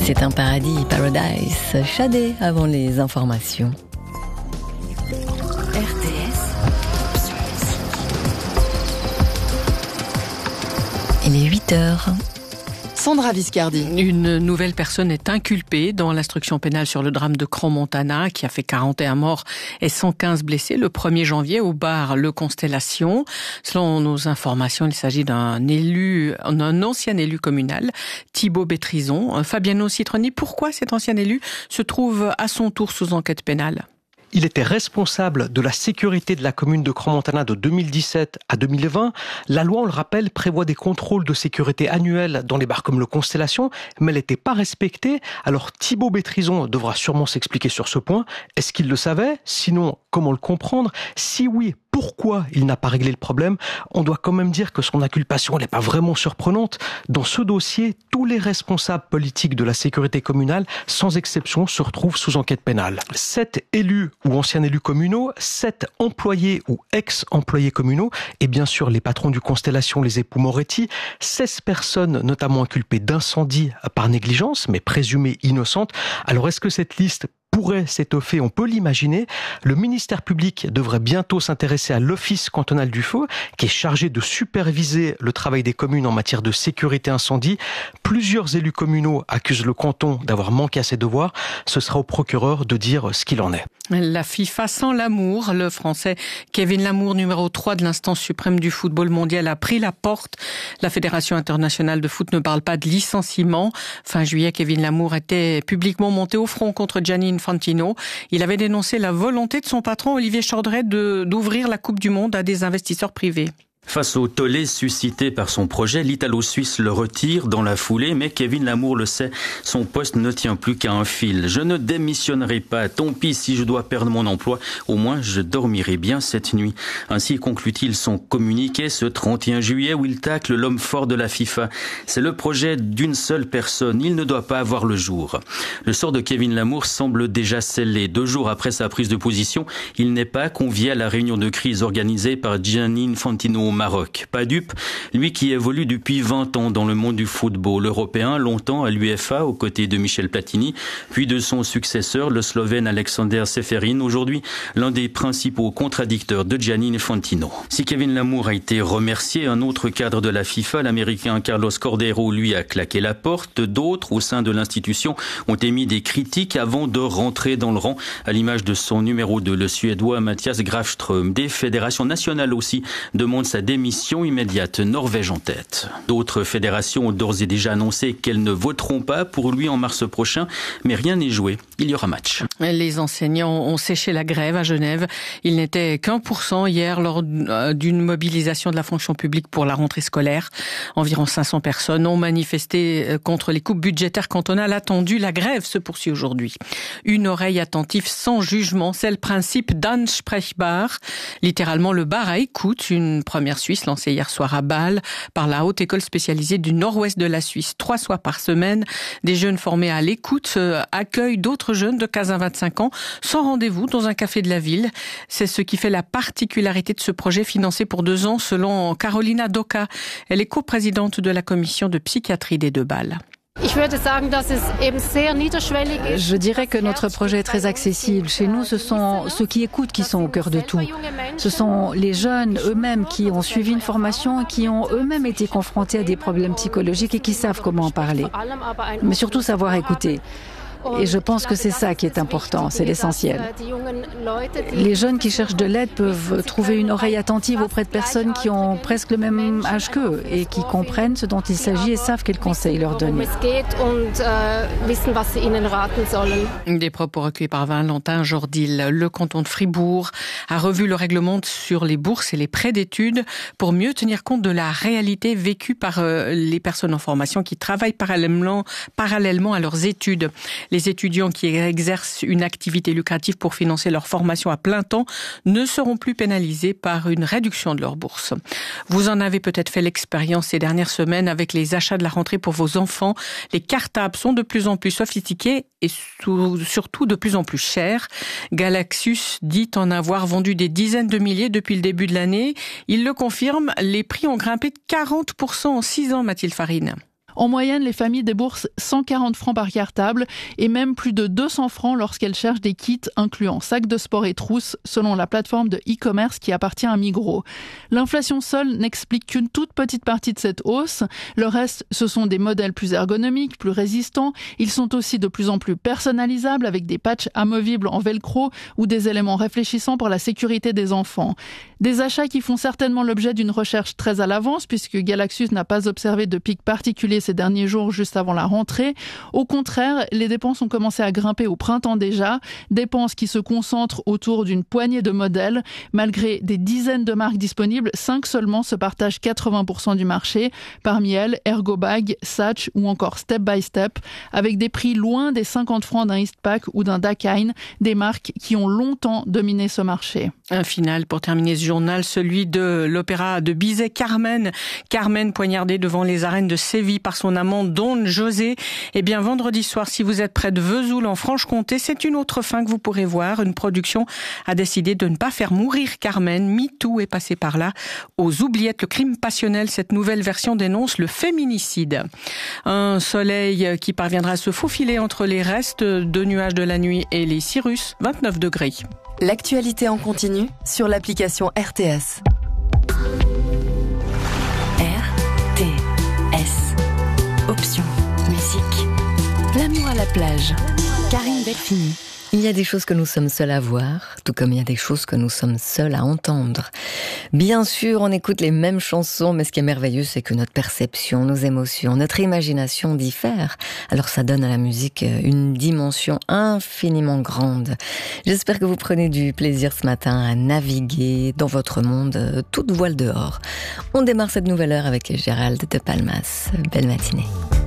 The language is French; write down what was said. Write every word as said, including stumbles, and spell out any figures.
C'est un paradis, Paradise. Shadé avant les informations. R T S. Il est huit heures. Sandra Viscardi. Une nouvelle personne est inculpée dans l'instruction pénale sur le drame de Crans-Montana qui a fait quarante et un morts et cent quinze blessés le premier janvier au bar Le Constellation. Selon nos informations, il s'agit d'un élu, d'un ancien élu communal, Thibaut Bétrison. Fabiano Citroni, pourquoi cet ancien élu se trouve à son tour sous enquête pénale ? Il était responsable de la sécurité de la commune de Crans-Montana de deux mille dix-sept à deux mille vingt. La loi, on le rappelle, prévoit des contrôles de sécurité annuels dans les bars comme le Constellation, mais elle n'était pas respectée. Alors Thibaut Bétrison devra sûrement s'expliquer sur ce point. Est-ce qu'il le savait ? Sinon, comment le comprendre ? Si oui, pourquoi il n'a pas réglé le problème ? On doit quand même dire que son inculpation n'est pas vraiment surprenante. Dans ce dossier, tous les responsables politiques de la sécurité communale, sans exception, se retrouvent sous enquête pénale. Sept élus ou anciens élus communaux, sept employés ou ex-employés communaux, et bien sûr les patrons du Constellation, les époux Moretti, seize personnes notamment inculpées d'incendie par négligence, mais présumées innocentes. Alors est-ce que cette liste pourrait s'étoffer, on peut l'imaginer. Le ministère public devrait bientôt s'intéresser à l'Office cantonal du feu, qui est chargé de superviser le travail des communes en matière de sécurité incendie. Plusieurs élus communaux accusent le canton d'avoir manqué à ses devoirs. Ce sera au procureur de dire ce qu'il en est. La FIFA sans l'amour, le Français Kevin Lamour, numéro trois de l'instance suprême du football mondial, a pris la porte. La Fédération internationale de foot ne parle pas de licenciement. Fin juillet, Kevin Lamour était publiquement monté au front contre Gianni Infantino. Il avait dénoncé la volonté de son patron Olivier Chaudret de, d'ouvrir la Coupe du Monde à des investisseurs privés. Face au tollé suscité par son projet, l'Italo-Suisse le retire dans la foulée, mais Kevin Lamour le sait, son poste ne tient plus qu'à un fil. Je ne démissionnerai pas, tant pis si je dois perdre mon emploi, au moins je dormirai bien cette nuit. Ainsi conclut-il son communiqué ce trente et un juillet où il tacle l'homme fort de la FIFA. C'est le projet d'une seule personne, il ne doit pas avoir le jour. Le sort de Kevin Lamour semble déjà scellé. Deux jours après sa prise de position, il n'est pas convié à la réunion de crise organisée par Gianni Infantino au Maroc. Pas dupe, lui qui évolue depuis vingt ans dans le monde du football européen, longtemps à l'UEFA aux côtés de Michel Platini, puis de son successeur, le Slovène Alexander Čeferin, aujourd'hui l'un des principaux contradicteurs de Gianni Infantino. Si Kevin Lamour a été remercié, un autre cadre de la FIFA, l'Américain Carlos Cordeiro, lui a claqué la porte. D'autres au sein de l'institution ont émis des critiques avant de rentrer dans le rang, à l'image de son numéro deux, le Suédois Mattias Grafström. Des fédérations nationales aussi demandent sa démission immédiate, Norvège en tête. D'autres fédérations ont d'ores et déjà annoncé qu'elles ne voteront pas pour lui en mars prochain, mais rien n'est joué. Il y aura match. Les enseignants ont séché la grève à Genève. Il n'était qu'un pour cent hier lors d'une mobilisation de la fonction publique pour la rentrée scolaire. Environ cinq cents personnes ont manifesté contre les coupes budgétaires cantonales attendues. La grève se poursuit aujourd'hui. Une oreille attentive sans jugement, c'est le principe d'Ansprechbar, littéralement le bar à écoute, une première Suisse lancée hier soir à Bâle par la Haute École spécialisée du nord-ouest de la Suisse. Trois soirs par semaine, des jeunes formés à l'écoute accueillent d'autres jeunes de quinze à vingt-cinq ans sans rendez-vous dans un café de la ville. C'est ce qui fait la particularité de ce projet financé pour deux ans selon Carolina Doka. Elle est coprésidente de la commission de psychiatrie des deux Bâles. Je dirais que notre projet est très accessible. Chez nous, ce sont ceux qui écoutent qui sont au cœur de tout. Ce sont les jeunes eux-mêmes qui ont suivi une formation et qui ont eux-mêmes été confrontés à des problèmes psychologiques et qui savent comment en parler. Mais surtout savoir écouter. Et je pense que c'est ça qui est important, c'est l'essentiel. Les jeunes qui cherchent de l'aide peuvent trouver une oreille attentive auprès de personnes qui ont presque le même âge qu'eux et qui comprennent ce dont il s'agit et savent quels conseils leur donner. Des propos recueillis par Valentin Jordil. Le canton de Fribourg a revu le règlement sur les bourses et les prêts d'études pour mieux tenir compte de la réalité vécue par les personnes en formation qui travaillent parallèlement, parallèlement à leurs études. Les étudiants qui exercent une activité lucrative pour financer leur formation à plein temps ne seront plus pénalisés par une réduction de leur bourse. Vous en avez peut-être fait l'expérience ces dernières semaines avec les achats de la rentrée pour vos enfants. Les cartables sont de plus en plus sophistiqués et surtout de plus en plus chers. Galaxus dit en avoir vendu des dizaines de milliers depuis le début de l'année. Il le confirme, les prix ont grimpé de quarante pour cent en six ans, Mathilde Farine. En moyenne, les familles déboursent cent quarante francs par cartable et même plus de deux cents francs lorsqu'elles cherchent des kits incluant sacs de sport et trousses, selon la plateforme de e-commerce qui appartient à Migros. L'inflation seule n'explique qu'une toute petite partie de cette hausse. Le reste, ce sont des modèles plus ergonomiques, plus résistants. Ils sont aussi de plus en plus personnalisables avec des patchs amovibles en velcro ou des éléments réfléchissants pour la sécurité des enfants. Des achats qui font certainement l'objet d'une recherche très à l'avance puisque Galaxus n'a pas observé de pic particulier ces derniers jours juste avant la rentrée. Au contraire, les dépenses ont commencé à grimper au printemps déjà, dépenses qui se concentrent autour d'une poignée de modèles. Malgré des dizaines de marques disponibles, cinq seulement se partagent quatre-vingts pour cent du marché. Parmi elles, Ergobag, Satch ou encore Step by Step, avec des prix loin des cinquante francs d'un Eastpak ou d'un Dakine, des marques qui ont longtemps dominé ce marché. Un final pour terminer ce journal, celui de l'opéra de Bizet Carmen. Carmen poignardée devant les arènes de Séville par son amant Don José. Eh bien, vendredi soir, si vous êtes près de Vesoul en Franche-Comté, c'est une autre fin que vous pourrez voir. Une production a décidé de ne pas faire mourir Carmen. MeToo est passé par là. Aux oubliettes, le crime passionnel, cette nouvelle version dénonce le féminicide. Un soleil qui parviendra à se faufiler entre les restes de nuages de la nuit et les cirrus, vingt-neuf degrés. L'actualité en continu sur l'application R T S. R T S. Option. Musique. L'amour à la plage. Karine Delphini. Il y a des choses que nous sommes seuls à voir, tout comme il y a des choses que nous sommes seuls à entendre. Bien sûr, on écoute les mêmes chansons, mais ce qui est merveilleux, c'est que notre perception, nos émotions, notre imagination diffèrent. Alors ça donne à la musique une dimension infiniment grande. J'espère que vous prenez du plaisir ce matin à naviguer dans votre monde, toute voile dehors. On démarre cette nouvelle heure avec Gérald de Palmas. Belle matinée.